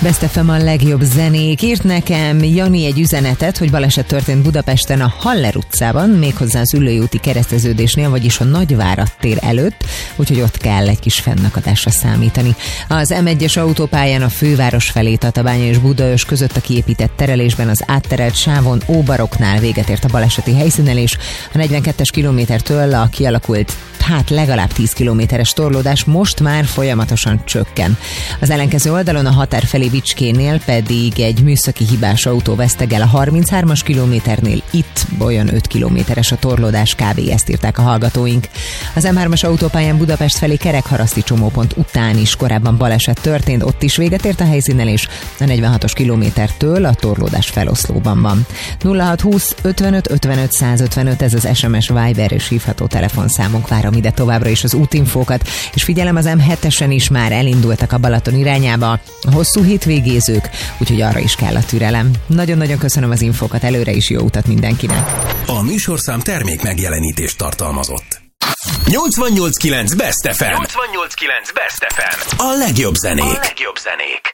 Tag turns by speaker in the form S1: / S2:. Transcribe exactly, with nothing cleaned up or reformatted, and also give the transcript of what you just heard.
S1: Best ef em a legjobb zenék. Írt nekem Jani egy üzenetet, hogy baleset történt Budapesten a Haller utcában, méghozzá az Üllői úti kereszteződésnél, vagyis a Nagyvárad tér előtt, úgyhogy ott kell egy kis fennakadásra számítani. Az em egyes autópályán a főváros felé Tatabánya és Budaörs között a kiépített terelésben az átterelt sávon Óbaroknál véget ért a baleseti helyszínelés. A negyvenkettes kilométertől a kialakult hát legalább tíz kilométeres torlódás most már folyamatosan csökken. Az ellenkező oldalon a határ felé Vicskénél pedig egy műszaki hibás autó vesztegel a harminchármas kilométernél, itt olyan öt kilométeres a torlódás, kb. Ezt írták a hallgatóink. Az em hármas autópályán Budapest felé Kerekharaszti csomópont után is korábban baleset történt, ott is véget ért a helyszínelés, a negyvenhatos kilométertől a torlódás feloszlóban van. nulla hat húsz ötvenöt ötvenöt százötvenöt, ez az es em es, Viber és hívható telefonszámunk. Várom ide továbbra is az útinfókat, és figyelem, az em hetesen is már elindultak a Balaton irányába a hosszú hétvégézők, úgyhogy arra is kell a türelem. Nagyon-nagyon köszönöm az infókat, előre is jó utat mindenkinek.
S2: A műsorszám termék megjelenítést tartalmazott. nyolcvannyolc kilenc Best ef em. nyolcvannyolc kilenc Best ef em. A legjobb zenék. A legjobb zenék.